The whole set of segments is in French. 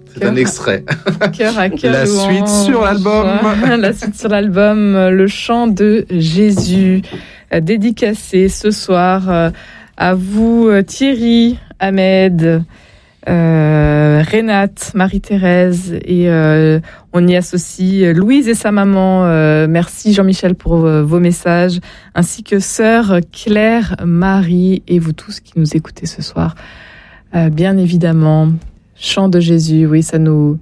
C'est un extrait. Cœur à cœur. La suite sur l'album. La suite sur l'album, le chant de Jésus, dédicacé ce soir à vous Thierry, Ahmed, Renate, Marie-Thérèse et on y associe Louise et sa maman. Merci Jean-Michel pour vos messages, ainsi que sœur Claire, Marie et vous tous qui nous écoutez ce soir. Bien évidemment, chant de Jésus, oui, ça nous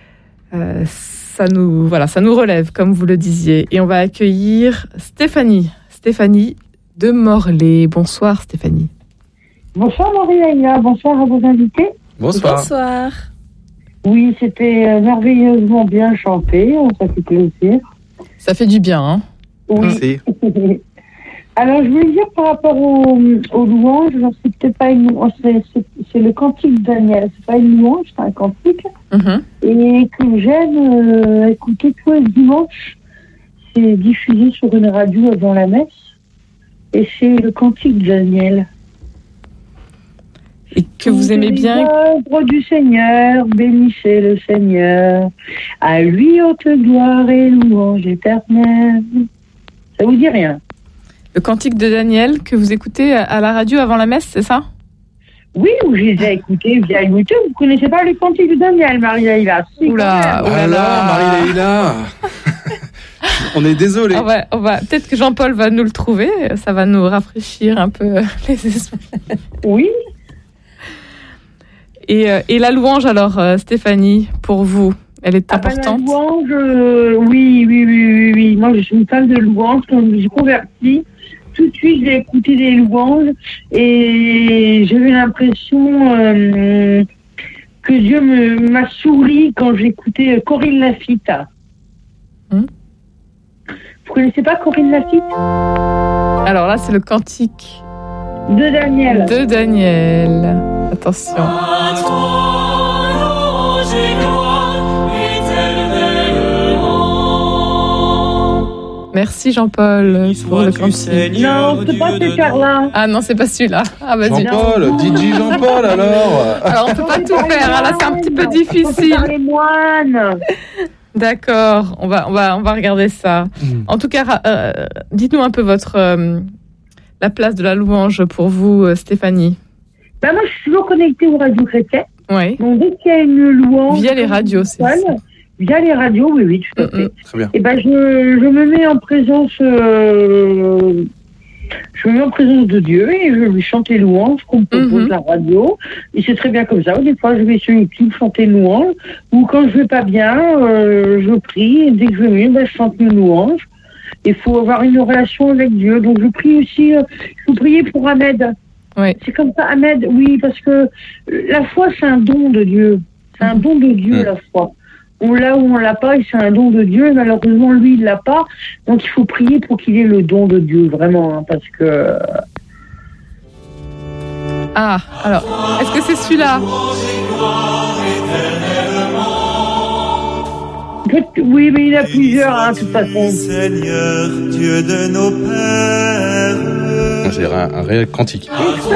relève comme vous le disiez. Et on va accueillir Stéphanie de Morlaix. Bonsoir Stéphanie. Bonsoir Marie-Laïla, bonsoir à vos invités. Bonsoir. Oui, c'était merveilleusement bien chanté, ça fait plaisir. Ça fait du bien, hein. Oui. Merci. Alors, je voulais dire par rapport aux louanges, c'est peut-être pas une louange, c'est le cantique de Daniel. C'est pas une louange, c'est un cantique. Et que j'aime écouter tous les dimanches. C'est diffusé sur une radio avant la messe. Et c'est le cantique de Daniel. Et que vous aimez bien. L'œuvre du Seigneur, bénissez le Seigneur. À lui haute gloire et louange éternelle. Ça vous dit rien? Le cantique de Daniel que vous écoutez à la radio avant la messe, c'est ça? Oui, ou je les ai écoutés via YouTube. Vous connaissez pas le cantique de Daniel, Marie-Laïla? Oula, Marie-Laïla. On est désolé. On va peut-être que Jean-Paul va nous le trouver. Ça va nous rafraîchir un peu les esprits. Oui. Et la louange alors, Stéphanie, pour vous, elle est importante? La louange, oui. Moi, je suis une fan de louange. Quand je me suis convertie, tout de suite, j'ai écouté des louanges et j'ai eu l'impression que Dieu m'a souri quand j'écoutais Corinne Laffitte. Vous connaissez pas Corinne Laffitte? Alors là, c'est le cantique de Daniel. Attention. Merci Jean-Paul pour le cantique. Non, c'est pas ce char-là. Ah non, c'est pas celui-là. Ah bah Jean-Paul, DJ Jean-Paul alors. Alors on peut pas tout faire. Là, c'est un petit peu difficile. Les moines. D'accord, on va regarder ça. En tout cas, dites-nous un peu la place de la louange pour vous, Stéphanie. Moi, je suis toujours connectée aux radios chrétiennes. Oui. Donc, dès qu'il y a une louange... Via les radios, c'est ça. Via les radios, oui, tout à fait. Très bien. Et je me mets en présence... je me mets en présence de Dieu et je lui chante les louanges qu'on me propose la radio. Et c'est très bien comme ça. Des fois, je vais sur YouTube chanter une louange. Ou quand je vais pas bien, je prie. Et dès que je vais mieux, je chante une louange. Il faut avoir une relation avec Dieu. Donc, je prie aussi... je vous prier pour Ahmed. Oui. C'est comme ça, Ahmed, oui, parce que la foi, c'est un don de Dieu. C'est un don de Dieu, la foi. On l'a ou on l'a pas, et c'est un don de Dieu. Et malheureusement, lui, il l'a pas. Donc, il faut prier pour qu'il ait le don de Dieu, vraiment, parce que... Ah, alors, est-ce que c'est celui-là? Oui, mais il y en a plusieurs, de toute façon. Seigneur, Dieu de nos pères. C'est un réel cantique.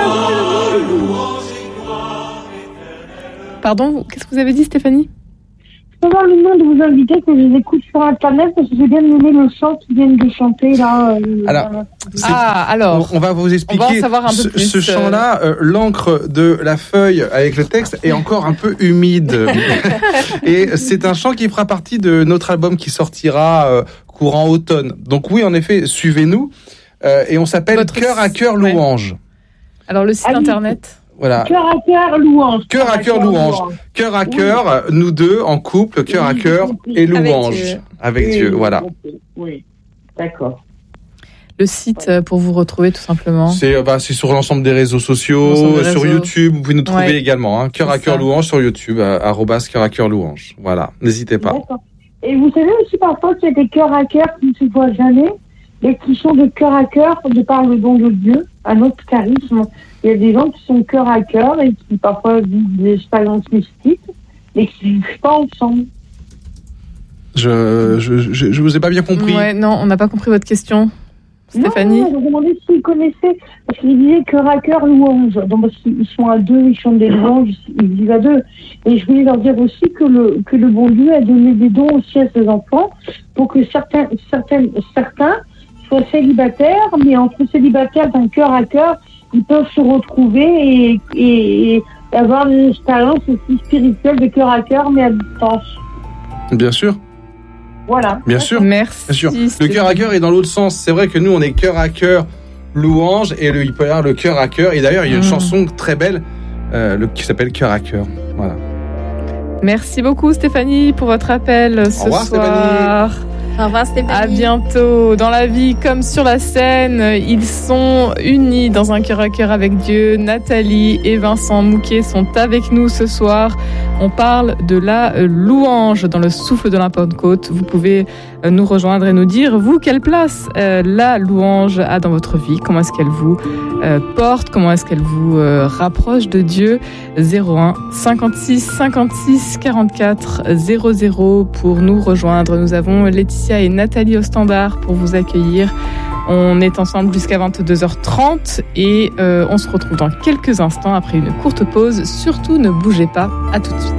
Pardon, qu'est-ce que vous avez dit, Stéphanie? Je peux avoir le nom de vos invités que je les écoute sur Internet parce que j'ai bien aimé le chant qu'ils viennent de chanter là. Alors, on va vous expliquer. On va en savoir un peu plus. Ce chant-là, l'encre de la feuille avec le texte est encore un peu humide. Et c'est un chant qui fera partie de notre album qui sortira courant automne. Donc oui, en effet, suivez-nous. Et on s'appelle Cœur à cœur louange. Alors le site internet. Voilà. Cœur à cœur louange. Cœur à cœur louange. Cœur à cœur, nous deux en couple, cœur à cœur et louange avec Dieu. Voilà. Oui, d'accord. Le site pour vous retrouver tout simplement. C'est sur l'ensemble des réseaux sociaux, sur YouTube, vous pouvez nous trouver également. Cœur à cœur louange sur YouTube, @cœur à cœur louange. Voilà, n'hésitez pas. D'accord. Et vous savez aussi parfois qu'il y a des cœurs à cœur qui ne se voient jamais, et qui sont de cœur à cœur de par le don de Dieu, un autre charisme. Il y a des gens qui sont cœur à cœur et qui parfois vivent des expériences mystiques, mais qui ne vivent pas ensemble. Je vous ai pas bien compris. Ouais, non, on n'a pas compris votre question. Stéphanie? Non, je me demandais s'ils connaissaient, parce qu'ils disaient cœur à cœur louange. Donc, parce qu'ils sont à deux, ils chantent des louanges, ils vivent à deux. Et je voulais leur dire aussi que le bon Dieu a donné des dons aussi à ses enfants pour que certains soient célibataires, mais entre célibataires d'un cœur à cœur, ils peuvent se retrouver et avoir une expérience aussi spirituelle de cœur à cœur, mais à distance. Bien sûr. Voilà. Bien sûr. Merci. Bien sûr. Le cœur à cœur est dans l'autre sens. C'est vrai que nous, on est cœur à cœur louange et il peut y avoir le cœur à cœur. Et d'ailleurs, il y a une chanson très belle qui s'appelle Cœur à cœur. Voilà. Merci beaucoup Stéphanie pour votre appel ce soir. Stéphanie. Au revoir Stéphanie. À bientôt. Dans la vie comme sur la scène, ils sont unis dans un cœur à cœur avec Dieu. Nathalie et Vincent Mouquet sont avec nous ce soir. On parle de la louange dans le souffle de la Pentecôte. Vous pouvez nous rejoindre et nous dire, vous, quelle place la louange a dans votre vie? Comment est-ce qu'elle vous porte? Comment est-ce qu'elle vous rapproche de Dieu? 01 56 56 44 00 pour nous rejoindre. Nous avons Laetitia et Nathalie au standard pour vous accueillir. On est ensemble jusqu'à 22h30 et on se retrouve dans quelques instants après une courte pause. Surtout ne bougez pas, à tout de suite.